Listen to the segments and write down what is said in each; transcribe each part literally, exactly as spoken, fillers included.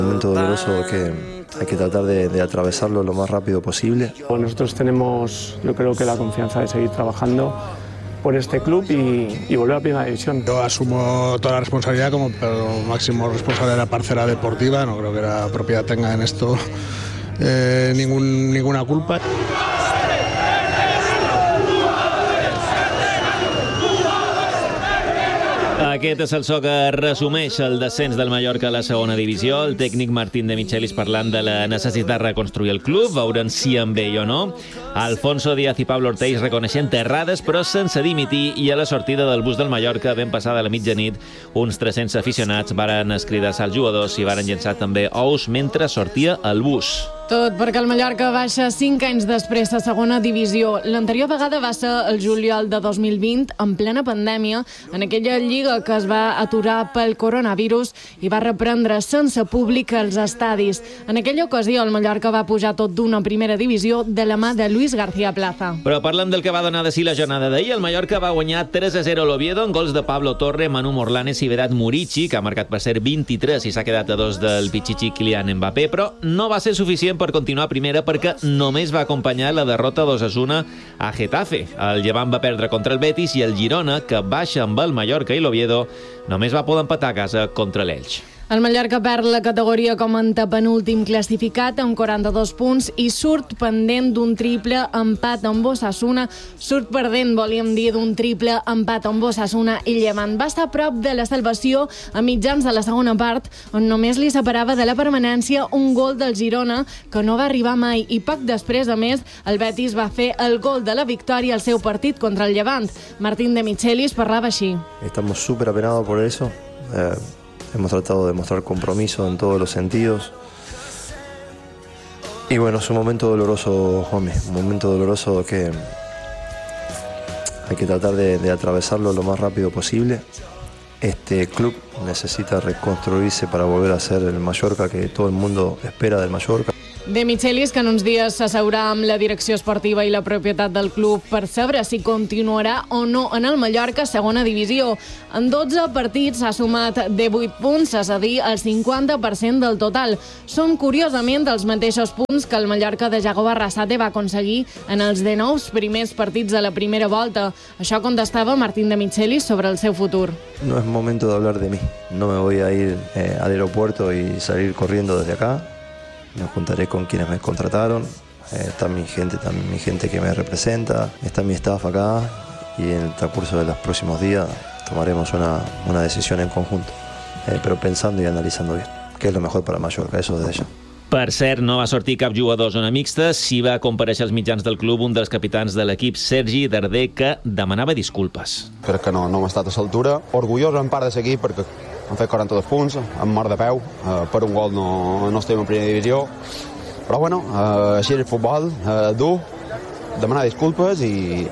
Un momento doloroso que hay que tratar de, de atravesarlo lo más rápido posible. Nosotros tenemos, yo creo que la confianza de seguir trabajando por este club y, y volver a Primera División. Yo asumo toda la responsabilidad como máximo responsable de la parcela deportiva. No creo que la propiedad tenga en esto eh, ningún, ninguna culpa. Aquest és el so que resumeix el descens del Mallorca a la segona divisió. El tècnic Martín de Michelis parlant de la necessitat de reconstruir el club, veurem si en ve o no. Alfonso Díaz i Pablo Orteix reconeixent errades però sense dimitir, i a la sortida del bus del Mallorca, ben passada la mitjanit, uns tres-cents aficionats varen escridar-se als jugadors i varen llençar també ous mentre sortia el bus. Tot perquè el Mallorca baixa cinc anys després a segona divisió. L'anterior vegada va ser el juliol de dos mil vint, en plena pandèmia, en aquella lliga que es va aturar pel coronavirus i va reprendre sense públic als estadis. En aquella ocasió el Mallorca va pujar tot d'una primera divisió de la mà de Luis García Plaza. Però parlant del que va donar de si la jornada d'ahir, el Mallorca va guanyar tres a zero a l'Oviedo amb gols de Pablo Torre, Manu Morlanes i Vedat Murici, que ha marcat per ser vint-i-tres i s'ha quedat a dos del Pichichi Kylian Mbappé, però no va ser suficient per continuar a primera perquè només va acompanyar la derrota d'Osasuna a Getafe. El Llevant va perdre contra el Betis i el Girona, que baixa amb el Mallorca i l'Oviedo, només va poder empatar a casa contra l'Elx. El Mallorca perd la categoria com a antepenúltim classificat amb quaranta-dos punts i surt pendent d'un triple empat amb Osasuna. Surt perdent, volíem dir, d'un triple empat amb Osasuna i Llevant. Va estar a prop de la salvació a mitjans de la segona part, on només li separava de la permanència un gol del Girona, que no va arribar mai, i poc després, a més, el Betis va fer el gol de la victòria al seu partit contra el Llevant. Martín de Michelis parlava així. Estamos súper apenados por eso. Eh... Hemos tratado de mostrar compromiso en todos los sentidos. Y bueno, es un momento doloroso, Juanmi, un momento doloroso que hay que tratar de, de atravesarlo lo más rápido posible. Este club necesita reconstruirse para volver a ser el Mallorca que todo el mundo espera del Mallorca. De Michelis, que en uns dies s'asseurà amb la direcció esportiva i la propietat del club per saber si continuarà o no en el Mallorca segona divisió. En dotze partits s'ha sumat divuit punts, és a dir, el cinquanta per cent del total. Són, curiosament, els mateixos punts que el Mallorca de Jacob Arrasate va aconseguir en els dinou primers partits de la primera volta. Això contestava Martín de Michelis sobre el seu futur. No es momento de hablar de mí. No me voy a ir eh, al aeropuerto y salir corriendo desde acá. Me juntaré con quienes me contrataron, eh, está mi gente, también mi gente que me representa, está mi staff acá, y en el transcurso de los próximos días tomaremos una, una decisión en conjunto, eh, pero pensando y analizando bien qué es lo mejor para Mallorca, eso desde ya. Per cert, no va sortir cap jugador a zona mixta, sí va comparèixer als mitjans del club un dels capitans de l'equip, Sergi Darder, que demanava disculpes. Crec que no, no hem estat a l'altura. Orgullós en part de seguir perquè hem fet quaranta-dos punts, amb mort de peu, eh, per un gol no, no estem en primera divisió. Però bueno, eh, així és el futbol, eh, dur, demanar disculpes i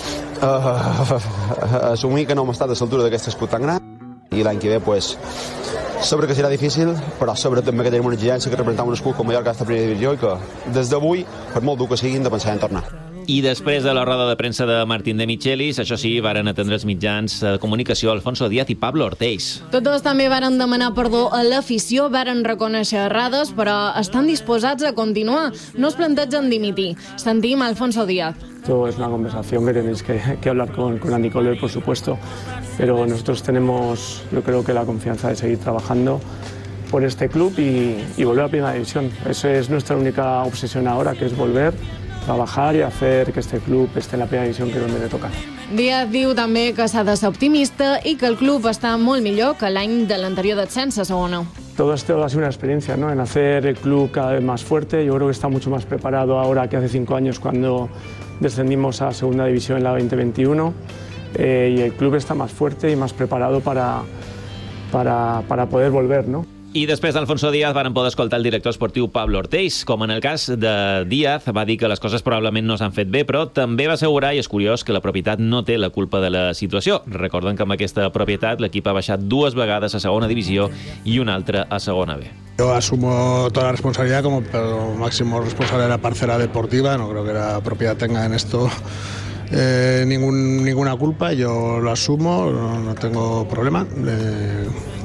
eh, assumir que no hem estat a l'altura d'aquest escut tan gran. I l'any que ve, pues, sobre que serà difícil, però sobre també que tenim una exigència que representem un escut com Mallorca a la primera divisió i que des d'avui, per molt dur que siguin, de pensar en tornar. I després de la roda de premsa de Martín de Michelis, això sí, varen atendre els mitjans de comunicació Alfonso Díaz i Pablo Orteix. Tots dos també varen demanar perdó a l'afició, varen reconèixer errades, però estan disposats a continuar. No es plantegen dimitir. Sentim a Alfonso Díaz. Esto es una conversación que tenéis que, que hablar con, con Andy Cole, por supuesto, pero nosotros tenemos, yo creo que la confianza de seguir trabajando por este club y, y volver a Primera División. Esa es nuestra única obsesión ahora, que es volver, trabajar y hacer que este club esté en la Primera División, que es donde le toca. Díaz diu també que s'ha de ser optimista i que el club està molt millor que l'any de l'anterior descens a segona. Todo esto ha sido una experiencia, ¿no? En hacer el club cada vez más fuerte. Yo creo que está mucho más preparado ahora que hace cinco años cuando descendimos a segunda división en la veinte veintiuno. Eh, y el club está más fuerte y más preparado para, para, para poder volver, ¿no? I després d'Alfonso Díaz van poder escoltar el director esportiu Pablo Orteix. Com en el cas de Díaz, va dir que les coses probablement no s'han fet bé, però també va assegurar, i és curiós, que la propietat no té la culpa de la situació. Recorden que amb aquesta propietat l'equip ha baixat dues vegades a segona divisió i una altra a segona B. Yo asumo toda la responsabilidad como máximo responsable de la parcela deportiva. No creo que la propiedad tenga en esto eh, ningún, ninguna culpa. Yo lo asumo, no, no tengo problema. Eh,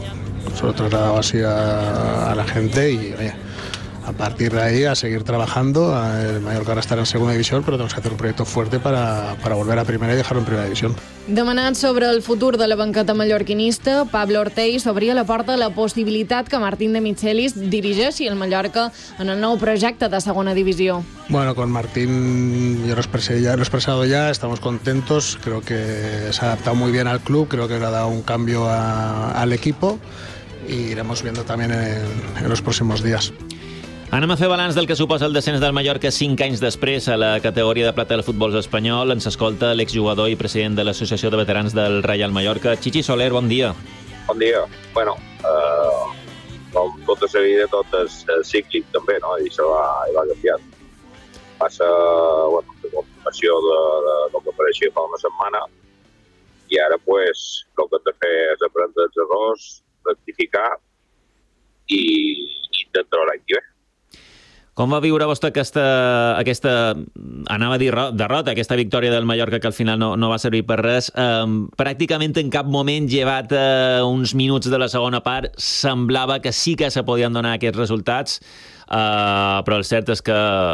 se lo he trasladado así a, a la gente y oye, a partir de ahí a seguir trabajando. El Mallorca ahora estará en segunda división, pero tenemos que hacer un proyecto fuerte para, para volver a primera y dejarlo en primera división. Demanat sobre el futur de la banqueta mallorquinista, Pablo Ortell s'obria la porta a la possibilitat que Martín de Michelis dirigeixi el Mallorca en el nou projecte de segona divisió. Bueno, con Martín yo lo expresé ya, lo he expresado ya, estamos contentos, creo que se ha adaptado muy bien al club, creo que le ha dado un cambio a, al equipo y iremos viendo también en, en los próximos días. Anem a fer balanç del que suposa el descens del Mallorca cinc anys després a la categoria de plata del futbol espanyol. Ens escolta l'exjugador i president de l'Associació de Veterans del Reial Mallorca, Chichi Soler, bon dia. Bon dia. Bueno, eh, com tota la vida, tot és cíclic també, no? I això va, va canviant. Passa, bueno, la confirmació de, de, del que apareixia fa una setmana i ara, pues, el que hem de fer és aprendre els errors, rectificar i intentar l'any que ve. Com va viure vostè aquesta, aquesta, anava a dir derrota, aquesta victòria del Mallorca que al final no, no va servir per res? Um, pràcticament en cap moment, llevat uh, uns minuts de la segona part, semblava que sí que se podien donar aquests resultats, uh, però el cert és que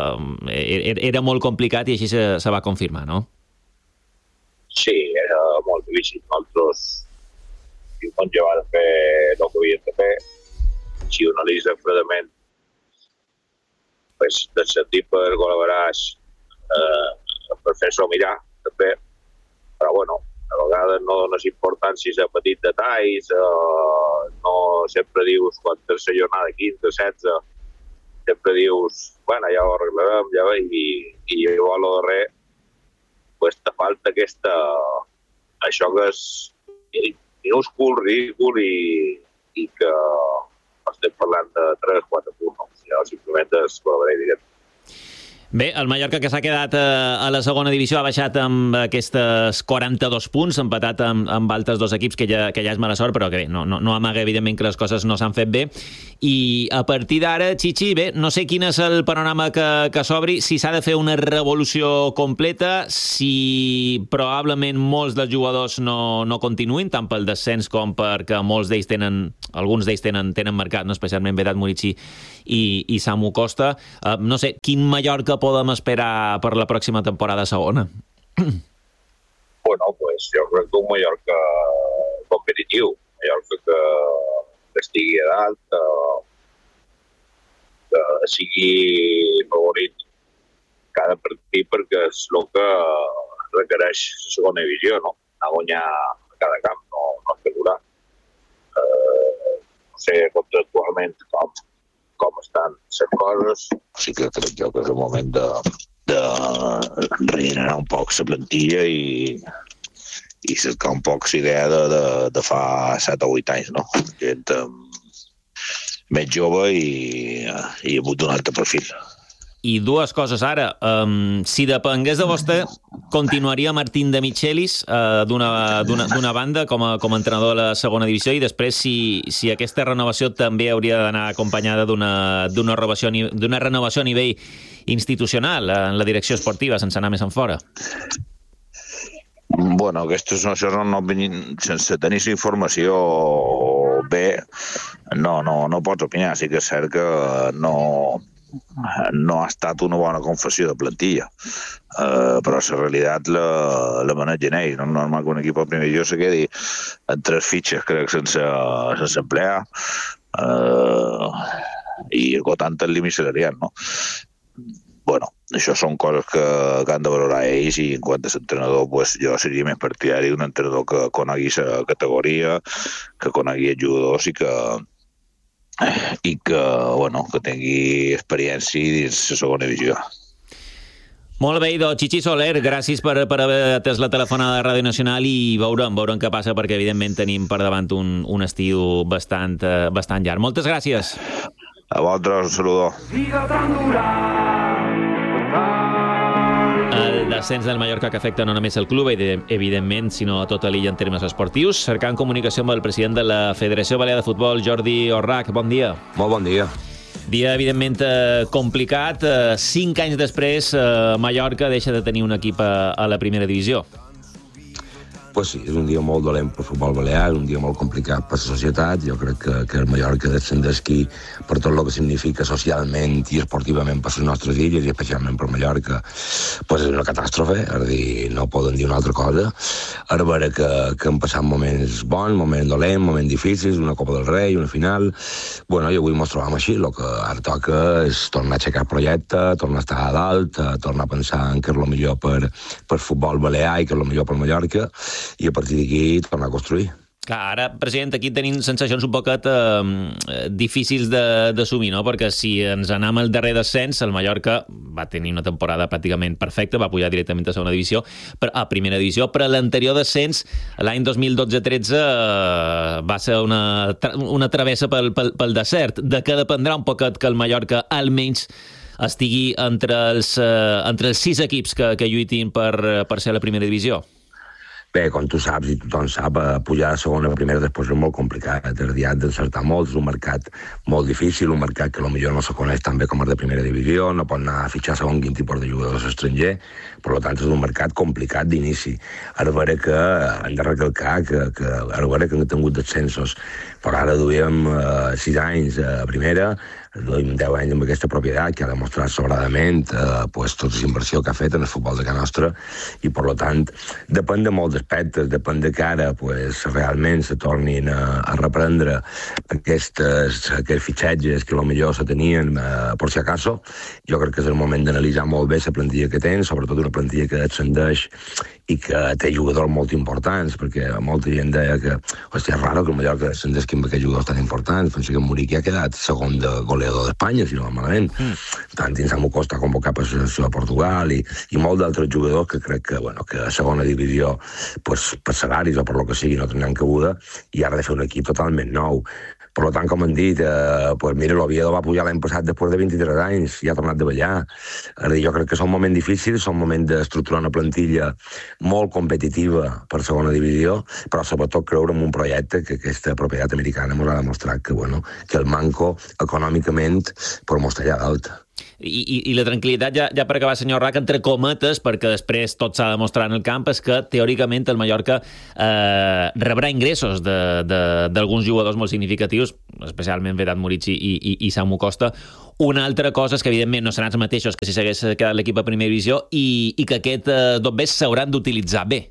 era molt complicat i així se, se va confirmar, no? Sí, era molt difícil. Nosaltres vam llevar a fer el que havíem de fer. Si ho analitza fredament, pues, de sentit per col·laborar eh, per fer-s'ho mirar, també. Però, bueno, a vegades no dones importància a petits detalls, eh, no sempre dius, quan tercera jornada, quinze, setze, sempre dius, bueno, ja ho arreglarem, ja ve, i, i llavors a lo darrer, pues, te falta aquesta, això que és minúscul, ridícul i, i que estem parlant de tres quatre punts, no? O sigui, simplement és col·laborar, diguem. Bé, el Mallorca, que s'ha quedat a la segona divisió, ha baixat amb aquests quaranta-dos punts, empatat amb, amb altres dos equips, que ja, que ja és mala sort, però que bé, no, no, no amaga, evidentment, que les coses no s'han fet bé. I a partir d'ara, Chichi, bé, no sé quin és el panorama que, que s'obri, si s'ha de fer una revolució completa, si probablement molts dels jugadors no, no continuïn, tant pel descens com perquè molts d'ells tenen, alguns d'ells tenen, tenen marcat, no? Especialment Vedat Murici i, i Samu Costa. Uh, no sé, quin Mallorca podem esperar per la pròxima temporada segona? Bueno, pues jo crec que un Mallorca competitiu, Mallorca que, que estigui a dalt, que, que sigui favorit cada partit perquè és el que requereix la segona divisió, no? A guanyar a cada camp, no, no especular. Eh, no sé contractualment com, com estan les coses. Sí que crec jo que és el moment de, de regenerar un poc la plantilla i, i cercar un poc la idea de, de, de fa set o vuit anys, no? Gent més jove i, i amb un altre perfil. I dues coses ara. Um, si depengués de vostè, continuaria Martín de Michelis uh, d'una banda com a, com a entrenador de la segona divisió, i després si, si aquesta renovació també hauria d'anar acompanyada d'una renovació, renovació a nivell institucional en la direcció esportiva, sense anar més enfora. Bueno, aquestes no, no, no sense tenir la informació bé, no, no, no pots opinar. Sí que és cert que no... no ha estat una bona confessió de plantilla, uh, però la realitat la, la manegen ells. No és normal que un equip al primer divisió se quedi en tres fitxes, crec, sense, sense emplear, uh, i acotant el límit salarial, no? Bueno, això són coses que, que han de valorar ells, i en quant a l'entrenador, pues, jo seria més partidari d'un entrenador que conegui la categoria, que conegui els jugadors i que i que, bueno, que tingui experiència dins la segona divisió. Molt bé, idò. Chichi Soler, gràcies per, per haver atès la telefonada de Ràdio Nacional, i veurem, veurem què passa, perquè evidentment tenim per davant un, un estiu bastant, bastant llarg. Moltes gràcies. A vosaltres, un saludo. El descens del Mallorca que afecta no només el club, evidentment, sinó a tota l'illa en termes esportius. Cercant comunicació amb el president de la Federació Balear de Futbol, Jordi Orrach. Bon dia. Molt bon dia. Dia, evidentment, complicat. Cinc anys després, Mallorca deixa de tenir un equip a la primera divisió. pues sí, és un dia molt dolent pel futbol balear, un dia molt complicat per la societat. Jo crec que, que el Mallorca descendesqui per tot el que significa socialment i esportivament per les nostres illes i especialment per Mallorca, pues és una catàstrofe, és a dir, no poden dir una altra cosa. Ara veure que, que han passat moments bons, moments dolents, moments difícils, una Copa del Rei, una final. Bueno, i avui ens trobam així, el que ara toca és tornar a aixecar projecte, tornar a estar a dalt, tornar a pensar en què és el millor per, per futbol balear i què és el millor per Mallorca, i a partir d'aquí tornar a construir. Clar, ara, president, aquí tenim sensacions un poquet eh, difícils d'assumir, no? Perquè si ens anem al darrer descens, el Mallorca va tenir una temporada pràcticament perfecta, va pujar directament a segona divisió, a primera divisió, però l'anterior descens, l'any dos mil dotze tretze, eh, va ser una, una travessa pel, pel, pel desert. De què dependrà un poquet que el Mallorca almenys estigui entre els, eh, entre els sis equips que, que lluitin per, per ser a la primera divisió? Bé, com tu saps i tothom sap, pujar a segona o primera després és molt complicat. El dia d'encertar molt, és un mercat molt difícil, un mercat que potser no se coneix tan bé com el de primera divisió, no pot anar a fitxar segon quin tipus de jugadors estranger, per tant és un mercat complicat d'inici. Ara veure que hem de recalcar que, que ara veure que han tingut descensos, però ara duíem eh, sis anys a primera, duim deu anys amb aquesta propietat que ha demostrat sobradament eh, pues, tota la inversió que ha fet en el futbol de casa nostra, i per tant depèn de molts aspectes, depèn de que ara pues, realment se tornin a, a reprendre aquestes, aquests fitxatges que potser se tenien eh, per si acaso. Jo crec que és el moment d'analitzar molt bé la plantilla que tens, sobretot una plantilla que ascendeix i que té jugadors molt importants, perquè molta gent deia que hòstia, és raro que el Mallorca ascendesqui amb aquests jugadors tan importants. Penso que Muriqui ha quedat segon de goleador d'Espanya, si no va malament. Mm. Tant dins Samu Costa convocat per la selecció de Portugal i, i molts d'altres jugadors que crec que, bueno, que a segona divisió pues, per salaris o per lo que sigui no tenen cabuda, i ara de fer un equip totalment nou. Per tant, com han dit, eh, pues mira, l'Oviedo va pujar l'any passat després de vint-i-tres anys i ha tornat de ballar. Jo crec que són moments difícils, són moments d'estructurar una plantilla molt competitiva per segona divisió, però sobretot creure en un projecte que aquesta propietat americana ens ha demostrat que, bueno, que el manco econòmicament per mostrar allà dalt. I, i, i la tranquil·litat, ja, ja per acabar, senyor Rac, entre cometes, perquè després tot s'ha de demostrar en el camp, és que teòricament el Mallorca eh, rebrà ingressos d'alguns jugadors molt significatius, especialment Vedat Muriqi i, i, i Samu Costa. Una altra cosa és que, evidentment, no seran els mateixos que si s'hagués quedat l'equip a primera divisió, i, i que aquest eh, dobbers s'hauran d'utilitzar bé.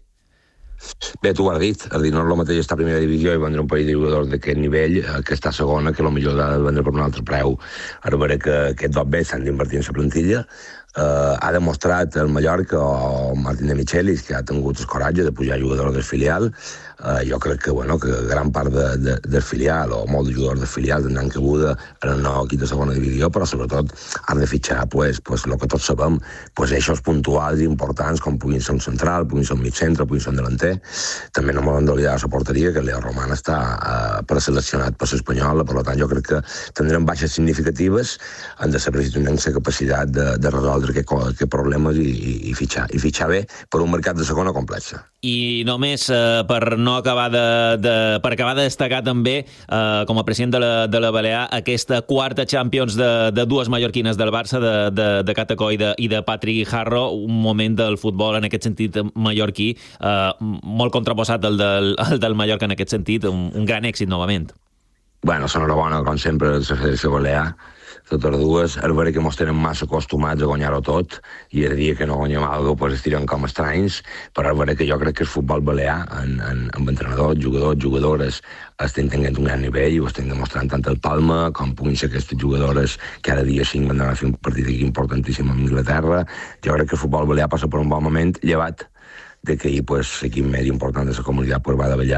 Bé, tu ho has dit, és dir, no és el mateix estar a primera divisió i vendre un parell de jugadors d'aquest nivell eh, que estar a segona, que potser ha de vendre per un altre preu. Ara veure que aquest dobbers s'han d'invertir en la plantilla. Uh, ha demostrat el Mallorca o Martín de Michelis que ha tingut el coratge de pujar jugadors del filial. Uh, jo crec que, bueno, que gran part de, de, del filial o molts de jugadors del filial tindran cabuda en el nou equip de segona divisió, però sobretot han de fitxar pues, pues, el que tots sabem, pues, eixos puntuals i importants com puguin ser un central, puguin ser un mig-centre, puguin ser un delanter. També no m'han d'oblidar la porteria, que Leo Roman està uh, preseleccionat per l'Espanyol, per tant jo crec que tindrem baixes significatives, han de saber si tindrem la capacitat de, de resoldre Aquest, aquest problemes i, i, i, fitxar, i fitxar bé per un mercat de segona complexa. I només eh, per no acabar de, de, per acabar de destacar també, eh, com a president de la, de la Balear, aquesta quarta Champions de, de dues mallorquines del Barça, de, de, de Catacó i de, i de Patrick Guijarro, un moment del futbol en aquest sentit mallorquí, eh, molt contraposat al del, al del Mallorca en aquest sentit, un, un gran èxit novament. Bueno, s'enhorabona, com sempre, la Federació Balear, totes dues. El veure que ens tenen massa acostumats a guanyar-ho tot, i el dia que no guanyem alguna cosa pues, estirem com estranys, però el veure que jo crec que el futbol balear, en, en, amb entrenadors, jugadors, jugadores, estem tenint un gran nivell i ho estem demostrant tant el Palma com puguin ser aquestes jugadores que cada dia cinc van anar a fer un partit aquí importantíssim a Anglaterra. Jo crec que el futbol balear passa per un bon moment, llevat de que ahir pues, l'equip més important de la comunitat pues, va davallar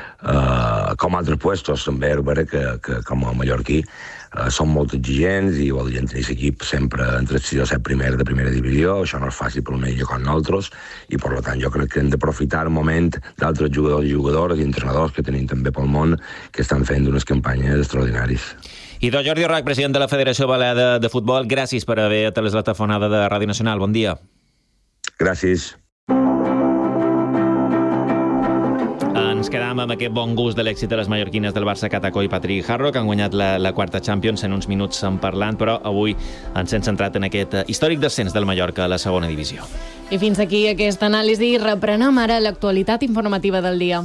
uh, com altres puestos. També és vera que, que com a mallorquí uh, són molt exigents i voldrien tenir l'equip sempre entre sis o set primers de primera divisió. Això no és fàcil per una illa com nosaltres i per tant jo crec que hem d'aprofitar el moment d'altres jugadors i jugadores i entrenadors que tenim també pel món que estan fent unes campanyes extraordinàries. I doncs Jordi Rac, president de la Federació Balear de, de Futbol, gràcies per haver atès la telefonada de Ràdio Nacional. Bon dia. Gràcies. Ens quedem quedàvem amb aquest bon gust de l'èxit de les mallorquines del Barça, Catacó i Patrick Harro, que han guanyat la, la quarta Champions. En uns minuts en parlant, però avui ens hem centrat en aquest històric descens del Mallorca a la segona divisió. I fins aquí aquesta anàlisi. Reprenem ara l'actualitat informativa del dia.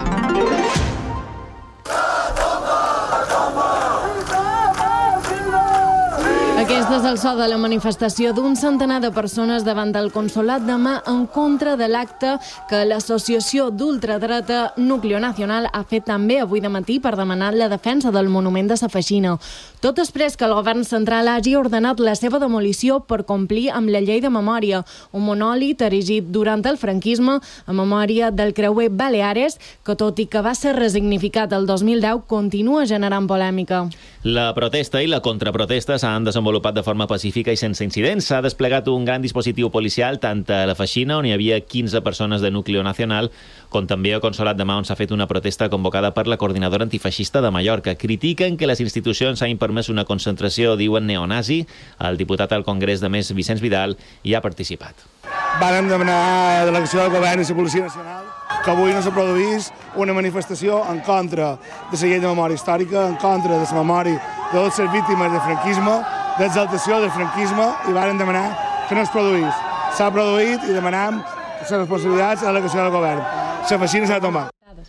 Aquest és el so de la manifestació d'un centenar de persones davant del Consolat demà en contra de l'acte que l'associació d'ultradreta Núcleo Nacional ha fet també avui de matí per demanar la defensa del monument de Sa Feixina. Tot després que el govern central hagi ordenat la seva demolició per complir amb la llei de memòria, un monòlit erigit durant el franquisme a memòria del creuer Baleares, que tot i que va ser resignificat el dos mil deu, continua generant polèmica. La protesta i la contraprotesta s'han desenvolupat de forma pacífica i sense incidents. S'ha desplegat un gran dispositiu policial tant a la Feixina, on hi havia quinze persones de Núcleo Nacional, com també a Consolat de Mar, on s'ha fet una protesta convocada per la coordinadora antifeixista de Mallorca. Critiquen que les institucions hagin permès una concentració, diuen, neonazi. El diputat al Congrés de Més, Vicenç Vidal, hi ha participat. Vàrem demanar a la delegació del govern i la Policia Nacional que avui no se produís una manifestació en contra de la llei de memòria històrica, en contra de la memòria de totes les víctimes del franquisme, d'exaltació del franquisme, i vàrem demanar que no es produís. S'ha produït i demanem les responsabilitats a la delegació del govern. La Feixina s'ha de tomar.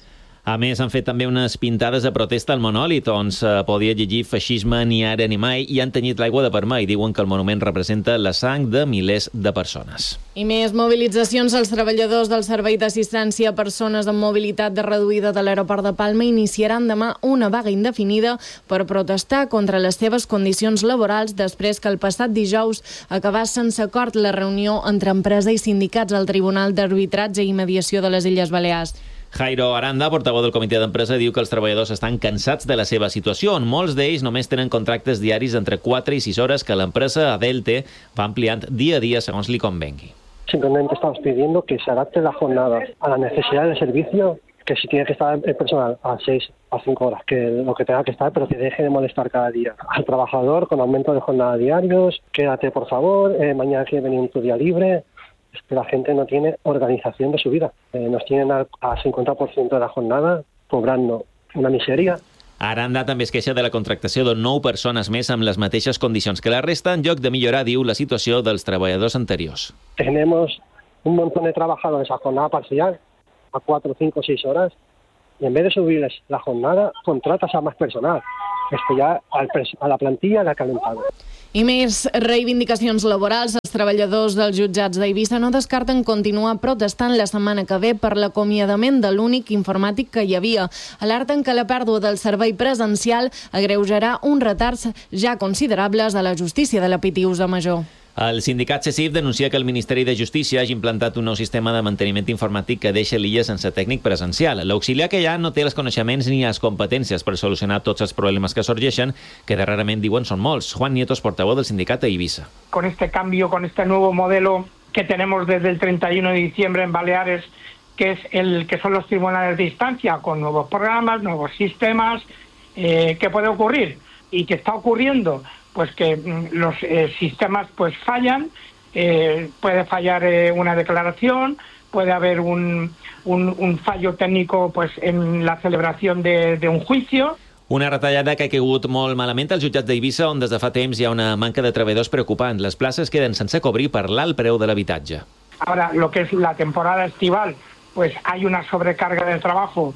A més, han fet també unes pintades de protesta al monòlit, on se podia llegir feixisme ni ara ni mai, i han tenyit l'aigua de vermell i diuen que el monument representa la sang de milers de persones. I més mobilitzacions. Els treballadors del Servei d'Assistència a Persones amb Mobilitat de Reduïda de l'Aeroport de Palma iniciaran demà una vaga indefinida per protestar contra les seves condicions laborals després que el passat dijous acabés sense acord la reunió entre empresa i sindicats al Tribunal d'Arbitratge i Mediació de les Illes Balears. Jairo Aranda, portaveu del comitè d'empresa, diu que els treballadors estan cansats de la seva situació, on molts d'ells només tenen contractes diaris entre quatre i sis hores que l'empresa Adelte va ampliant dia a dia segons li convengui. Simplemente estamos pidiendo que se adapte la jornada a la necesidad del servicio, que si tiene que estar el personal a seis a cinco horas, que lo que tenga que estar, pero que deje de molestar cada día al trabajador con aumento de jornada diarios, quédate por favor, eh, mañana quiere venir tu día libre. Es que la gente no tiene organización de su vida. Eh, nos tienen al, al cincuenta por ciento de la jornada cobrando una miseria. Aranda també es queixa de la contractació de nou persones més amb les mateixes condicions que la resta, en lloc de millorar, diu, la situació dels treballadors anteriors. Tenemos un montón de trabajadores a jornada parcial, a cuatro, cinco, seis horas, y en vez de subirles la jornada, contratas a más personal. Esto ya al a la plantilla la ha calentado. I més reivindicacions laborals. Els treballadors dels jutjats d'Eivissa no descarten continuar protestant la setmana que ve per l'acomiadament de l'únic informàtic que hi havia. Alerten que la pèrdua del servei presencial agreujarà uns retards ja considerables a la justícia de la Pitius de Major. El sindicat CECIF denuncia que el Ministeri de Justícia hagi implantat un nou sistema de manteniment informàtic que deixa l'illa sense tècnic presencial. L'auxiliar que hi ha no té els coneixements ni les competències per solucionar tots els problemes que sorgeixen, que darrerament diuen són molts. Juan Nieto, portavoz del sindicat a Eivissa. Con este cambio, con este nuevo modelo que tenemos desde el treinta y uno de diciembre en Baleares, que es el que son los tribunales de instancia, con nuevos programas, nuevos sistemas, eh, ¿qué puede ocurrir? Y que está ocurriendo, pues que mm, los eh, sistemas pues fallan, eh, puede fallar eh, una declaración, puede haber un, un, un fallo técnico pues en la celebración de, de un juicio. Una retallada que ha caigut molt malament als jutjats d'Eivissa, on des de fa temps hi ha una manca de treballadors preocupant. Les places queden sense cobrir per l'alt preu de l'habitatge. Ahora, lo que es la temporada estival, pues hay una sobrecarga de trabajo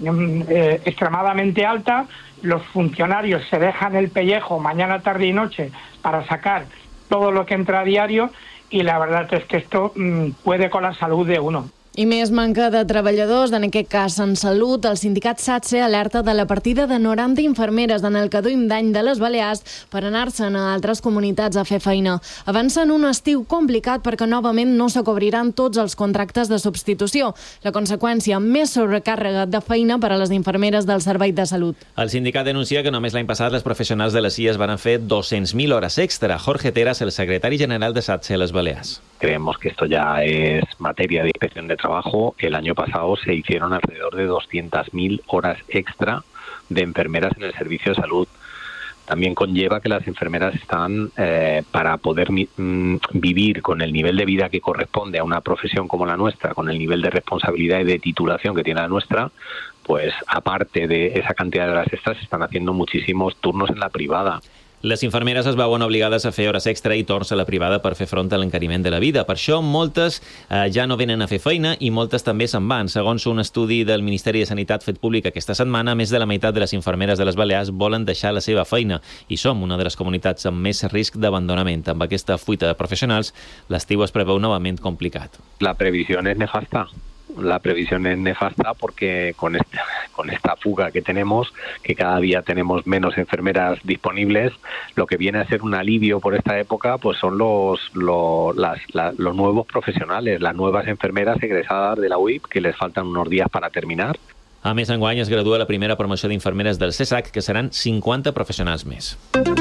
eh, extremadamente alta. Los funcionarios se dejan el pellejo mañana, tarde y noche para sacar todo lo que entra a diario, y la verdad es que esto mmm, puede con la salud de uno. I més manca de treballadors, en aquest cas en salut. El sindicat SATSE alerta de la partida de noranta infermeres en el Caduim d'any de les Balears per anar-se'n a altres comunitats a fer feina. Avancen un estiu complicat perquè novament no s'acobriran tots els contractes de substitució. La conseqüència, més sobrecàrrega de feina per a les infermeres del Servei de Salut. El sindicat denuncia que només l'any passat les professionals de les I A S van fer dos-centes mil hores extra. Jorge Teras, el secretari general de SATSE a les Balears. Creemos que esto ya es materia de inspección de trabajo. El año pasado se hicieron alrededor de doscientas mil horas extra de enfermeras en el servicio de salud. También conlleva que las enfermeras están, eh, para poder mm, vivir con el nivel de vida que corresponde a una profesión como la nuestra, con el nivel de responsabilidad y de titulación que tiene la nuestra, pues aparte de esa cantidad de horas extras, se están haciendo muchísimos turnos en la privada. Les infermeres es veuen obligades a fer hores extra i torns a la privada per fer front a l'encariment de la vida. Per això, moltes eh, ja no venen a fer feina i moltes també se'n van. Segons un estudi del Ministeri de Sanitat fet públic aquesta setmana, més de la meitat de les infermeres de les Balears volen deixar la seva feina i som una de les comunitats amb més risc d'abandonament. Amb aquesta fuita de professionals, l'estiu es preveu novament complicat. La previsió és nefasta. La previsión es nefasta porque con esta, con esta fuga que tenemos, que cada día tenemos menos enfermeras disponibles, lo que viene a ser un alivio por esta época pues son los, los, las, la, los nuevos profesionales, las nuevas enfermeras egresadas de la U I P, que les faltan unos días para terminar. A més, enguany es gradua la primera promoció d'infermeres del CESAC, que seran cinquanta professionals més.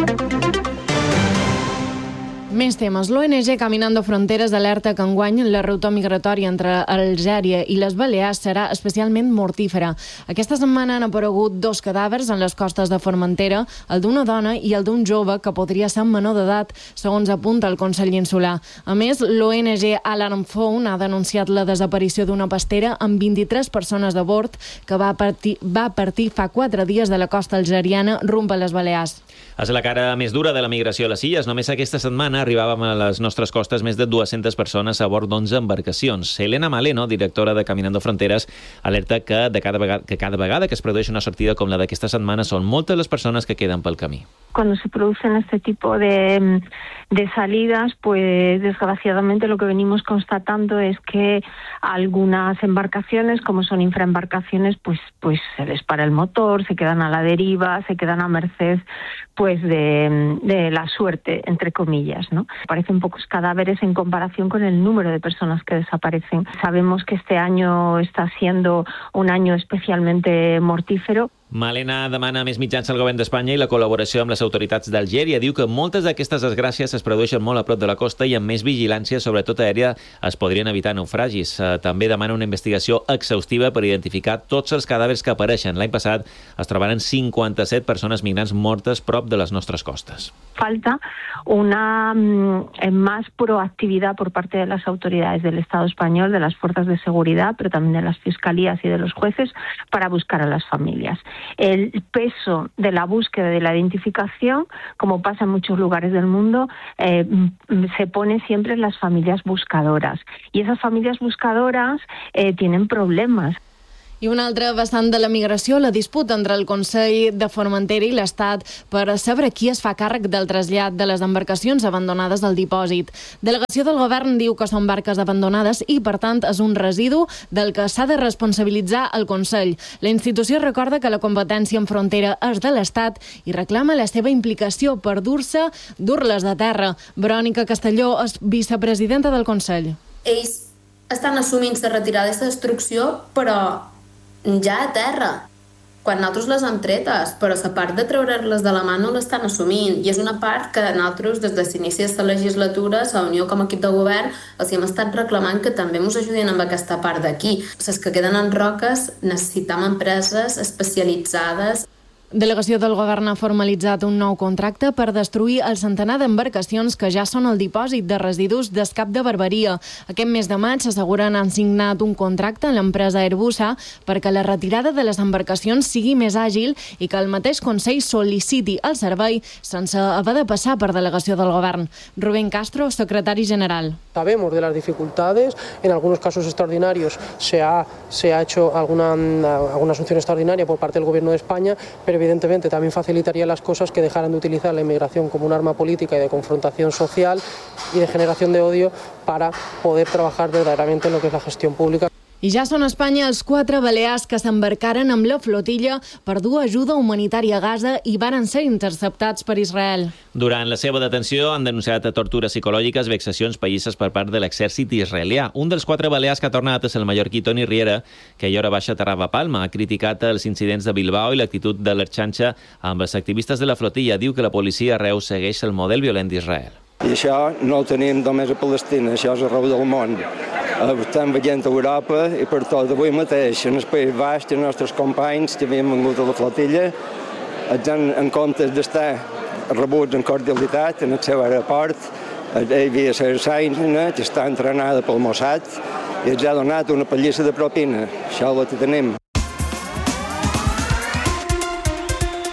Més temes. L'O N G Caminando Fronteres alerta que enguany la ruta migratòria entre Algèria i les Balears serà especialment mortífera. Aquesta setmana han aparegut dos cadàvers en les costes de Formentera, el d'una dona i el d'un jove que podria ser menor d'edat, segons apunta el Consell Insular. A més, l'O N G Alarm Phone ha denunciat la desaparició d'una pastera amb vint-i-tres persones a bord que va partir, va partir fa quatre dies de la costa algeriana rumb a les Balears. És la cara més dura de la migració a les illes. Només aquesta setmana arribàvem a les nostres costes més de dues-centes persones a bord d'onze embarcacions. Helena Maleno, directora de Caminando Fronteres, alerta que, de cada vegada, que cada vegada que es produeix una sortida com la d'aquesta setmana són moltes les persones que queden pel camí. Cuando se producen este tipo de, de salidas, pues desgraciadamente lo que venimos constatando es que algunas embarcaciones, como son infraembarcaciones, pues, pues se les para el motor, se quedan a la deriva, se quedan a merced pues de, de la suerte, entre comillas, ¿no? Parecen pocos cadáveres en comparación con el número de personas que desaparecen. Sabemos que este año está siendo un año especialmente mortífero. Malena demana més mitjans al govern d'Espanya i la col·laboració amb les autoritats d'Algèria. Diu que moltes d'aquestes desgràcies es produeixen molt a prop de la costa i amb més vigilància, sobretot aèria, es podrien evitar naufragis. També demana una investigació exhaustiva per identificar tots els cadàvers que apareixen. L'any passat es trobaren cinquanta-set persones migrants mortes prop de les nostres costes. Falta una mm, más proactividad por parte de las autoridades del Estado español, de las fuerzas de seguridad, pero también de las fiscalías y de los jueces para buscar a las familias. El peso de la búsqueda de la identificación, como pasa en muchos lugares del mundo, eh, se pone siempre en las familias buscadoras. Y esas familias buscadoras eh, tienen problemas. I un altre vessant de la migració, la disputa entre el Consell de Formentera i l'Estat per saber qui es fa càrrec del trasllat de les embarcacions abandonades al dipòsit. Delegació del govern diu que són barques abandonades i, per tant, és un residu del que s'ha de responsabilitzar el Consell. La institució recorda que la competència en frontera és de l'Estat i reclama la seva implicació per dur-se, dur-les de terra. Verònica Castelló és vicepresidenta del Consell. Ells estan assumint la retirada d'aquesta destrucció, però ja a terra, quan nosaltres les hem tretes, però la part de treure-les de la mà no l'estan assumint, i és una part que nosaltres, des de l'inici de la legislatura, la Unió com a equip de govern, els hem estat reclamant que també ens ajudin amb aquesta part d'aquí. Les que queden en roques necessitem empreses especialitzades. Delegació del govern ha formalitzat un nou contracte per destruir el centenar d'embarcacions que ja són al dipòsit de residus d'Escap de Barberia. Aquest mes de maig s'asseguren han signat un contracte amb l'empresa Airbusa perquè la retirada de les embarcacions sigui més àgil i que el mateix Consell sol·liciti el servei sense haver de passar per delegació del govern. Rubén Castro, secretari general. Sabemos de las dificultades, en algunos casos extraordinarios se ha, se ha hecho alguna, alguna asunción extraordinaria por parte del Gobierno de España, pero evidentemente también facilitaría las cosas que dejaran de utilizar la inmigración como un arma política y de confrontación social y de generación de odio para poder trabajar verdaderamente en lo que es la gestión pública. I ja són a Espanya els quatre balears que s'embarcaren amb la flotilla per dur ajuda humanitària a Gaza i varen ser interceptats per Israel. Durant la seva detenció han denunciat tortures psicològiques, vexacions, pallisses per part de l'exèrcit israelià. Un dels quatre balears que ha tornat és el mallorquí Toni Riera, que a hora baixa aterrava a Palma. Ha criticat els incidents de Bilbao i l'actitud de l'Erxanxa amb els activistes de la flotilla. Diu que la policia a Reus segueix el model violent d'Israel. I això no ho tenim només a Palestina, això és arreu del món. Ho estem veient a Europa i per tot. Avui mateix, en el País Basc, els nostres companys que havien vengut a la flotilla, en comptes d'estar rebuts en cordialitat en el seu aeroport, hi havia la Saina, que està entrenada pel Mossad, i els ha donat una pallissa de propina. Això ho tenim.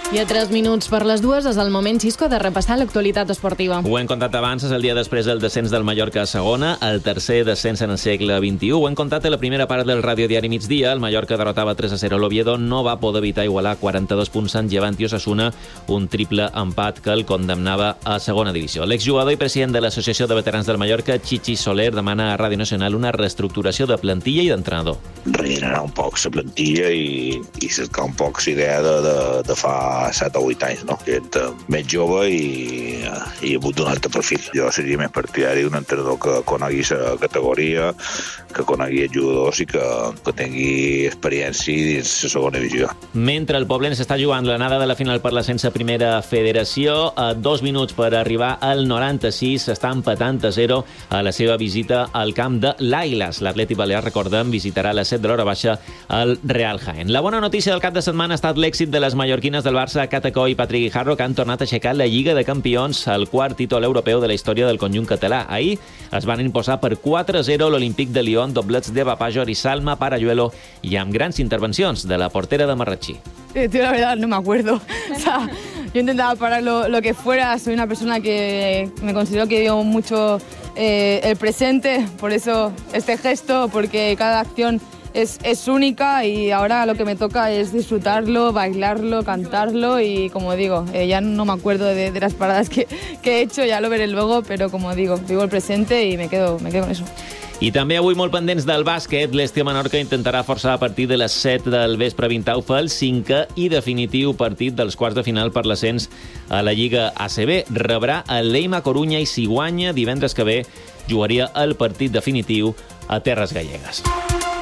I a tres minuts per les dues és el moment, Xisco, de repassar l'actualitat esportiva. Ho hem contat abans, és el dia després del descens del Mallorca a segona, el tercer descens en el segle vint-i-u. Ho hem contat a la primera part del radiodiari Migdia. El Mallorca derrotava tres a zero l'Oviedo, no va poder evitar igualar quaranta-dos punts en Llevant i Osasuna, un triple empat que el condemnava a segona divisió. L'exjugador i president de l'Associació de Veterans del Mallorca, Chichi Soler, demana a Ràdio Nacional una reestructuració de plantilla i d'entrenador. Rellenar un poc la plantilla i, i cercar un poc la idea de, de, de fa set o vuit anys, no? Que ets més jove i, i ha hagut d'un altre perfil. Jo seria més partidari d'un entrenador que conegui la categoria, que conegui els jugadors i que, que tingui experiència dins la segona divisió. Mentre el Poblenc s'està jugant l'anada de la final per l'ascens a primera federació, a dos minuts per arribar al noranta-sis, s'està empatant a zero a la seva visita al camp de l'Àguiles. L'Atlètic Balear, recordem, visitarà a les set de l'hora baixa el Real Jaén. La bona notícia del cap de setmana ha estat l'èxit de les mallorquines del Barça, Cata Coll i Patrick Guijarro, que han tornat a aixecar la Lliga de Campions, el quart títol europeu de la història del conjunt català. Ahir es van imposar per quatre a zero l'Olímpic de Lyon, doblets de Bapajor i Salma Parayuelo, i amb grans intervencions de la portera de Marratxí. Eh, tío, la verdad no me acuerdo. O sea, yo intentaba parar lo, lo que fuera. Soy una persona que me considero que dio mucho eh, el presente, por eso este gesto, porque cada acción Es, es única y ahora lo que me toca es disfrutarlo, bailarlo, cantarlo y, como digo, eh, ya no me acuerdo de, de las paradas que, que he hecho, ya lo veré luego, pero como digo, vivo el presente y me quedo, me quedo con eso. I també avui molt pendents del bàsquet, l'Estia Menorca intentarà forçar a partir de les set del vespre a Vintaufa el cinquè i definitiu partit dels quarts de final per l'ascens a la Lliga A C B. Rebrà el Leima Corunya i si guanya divendres que ve jugaria el partit definitiu a Terres Gallegues.